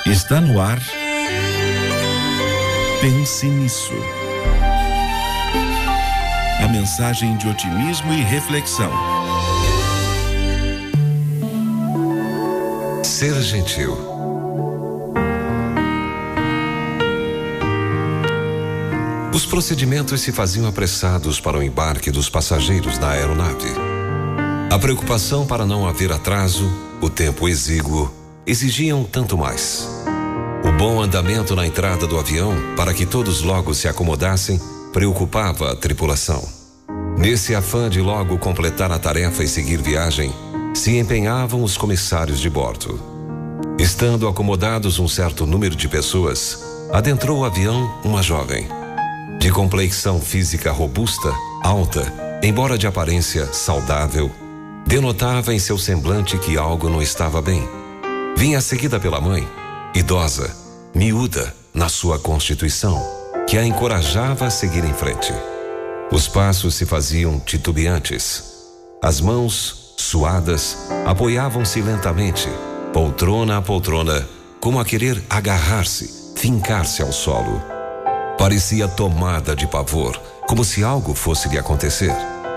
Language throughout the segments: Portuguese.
Está no ar. Pense nisso. A mensagem de otimismo e reflexão. Ser gentil. Os procedimentos se faziam apressados para o embarque dos passageiros na aeronave. A preocupação para não haver atraso, o tempo exíguo, exigiam tanto mais. O bom andamento na entrada do avião, para que todos logo se acomodassem, preocupava a tripulação. Nesse afã de logo completar a tarefa e seguir viagem, se empenhavam os comissários de bordo. Estando acomodados um certo número de pessoas, adentrou o avião uma jovem. De complexão física robusta, alta, embora de aparência saudável, denotava em seu semblante que algo não estava bem. Vinha seguida pela mãe, idosa, miúda na sua constituição, que a encorajava a seguir em frente. Os passos se faziam titubeantes. As mãos, suadas, apoiavam-se lentamente, poltrona a poltrona, como a querer agarrar-se, fincar-se ao solo. Parecia tomada de pavor, como se algo fosse lhe acontecer.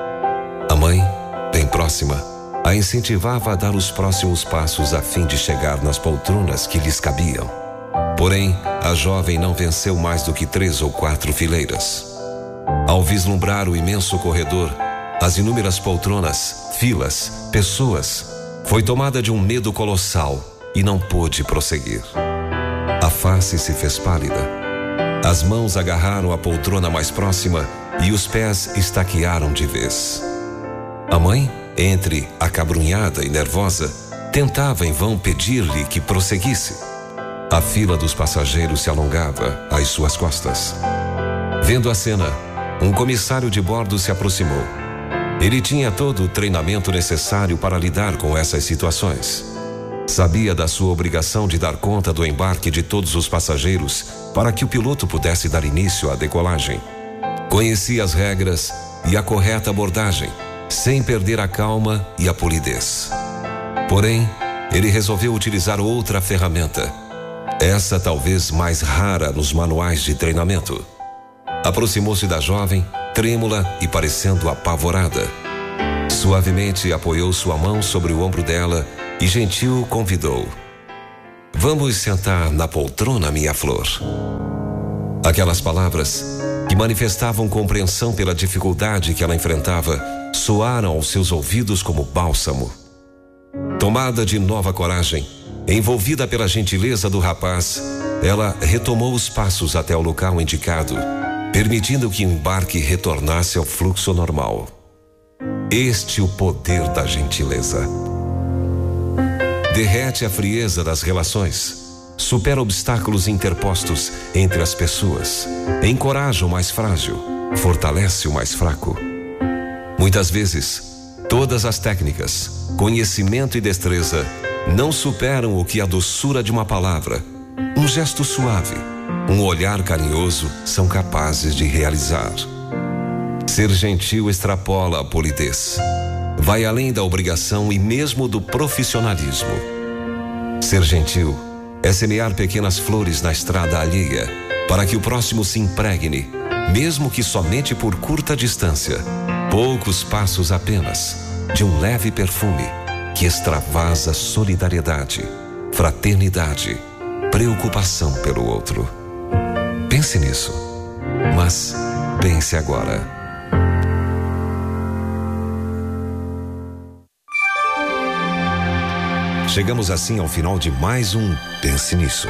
A mãe, bem próxima, a incentivava a dar os próximos passos a fim de chegar nas poltronas que lhes cabiam. Porém, a jovem não venceu mais do que 3 ou 4 fileiras. Ao vislumbrar o imenso corredor, as inúmeras poltronas, filas, pessoas, foi tomada de um medo colossal e não pôde prosseguir. A face se fez pálida. As mãos agarraram a poltrona mais próxima e os pés estaquearam de vez. A mãe, entre acabrunhada e nervosa, tentava em vão pedir-lhe que prosseguisse. A fila dos passageiros se alongava às suas costas. Vendo a cena, um comissário de bordo se aproximou. Ele tinha todo o treinamento necessário para lidar com essas situações. Sabia da sua obrigação de dar conta do embarque de todos os passageiros para que o piloto pudesse dar início à decolagem. Conhecia as regras e a correta abordagem, sem perder a calma e a polidez. Porém, ele resolveu utilizar outra ferramenta, essa talvez mais rara nos manuais de treinamento. Aproximou-se da jovem, trêmula e parecendo apavorada. Suavemente apoiou sua mão sobre o ombro dela e gentil convidou: "Vamos sentar na poltrona, minha flor." Aquelas palavras, que manifestavam compreensão pela dificuldade que ela enfrentava, soaram aos seus ouvidos como bálsamo. Tomada de nova coragem, envolvida pela gentileza do rapaz, ela retomou os passos até o local indicado, permitindo que o embarque retornasse ao fluxo normal. Este o poder da gentileza. Derrete a frieza das relações, supera obstáculos interpostos entre as pessoas, encoraja o mais frágil, fortalece o mais fraco. Muitas vezes, todas as técnicas, conhecimento e destreza não superam o que a doçura de uma palavra, um gesto suave, um olhar carinhoso são capazes de realizar. Ser gentil extrapola a polidez. Vai além da obrigação e mesmo do profissionalismo. Ser gentil é semear pequenas flores na estrada alheia, para que o próximo se impregne, mesmo que somente por curta distância, poucos passos apenas, de um leve perfume que extravasa solidariedade, fraternidade, preocupação pelo outro. Pense nisso, mas pense agora. Chegamos assim ao final de mais um Pense Nisso.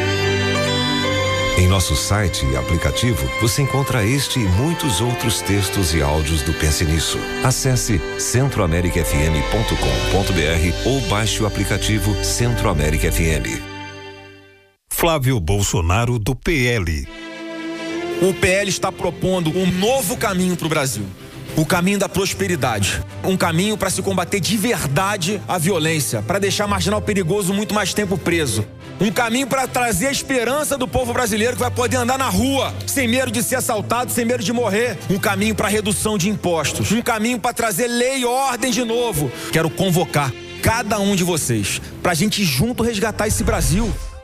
Em nosso site e aplicativo, você encontra este e muitos outros textos e áudios do Pense Nisso. Acesse centroamericafm.com.br ou baixe o aplicativo Centro América FM. Flávio Bolsonaro, do PL. O PL está propondo um novo caminho para o Brasil. O caminho da prosperidade. Um caminho para se combater de verdade a violência, para deixar marginal perigoso muito mais tempo preso. Um caminho para trazer a esperança do povo brasileiro que vai poder andar na rua, sem medo de ser assaltado, sem medo de morrer. Um caminho para redução de impostos. Um caminho para trazer lei e ordem de novo. Quero convocar cada um de vocês para a gente junto resgatar esse Brasil.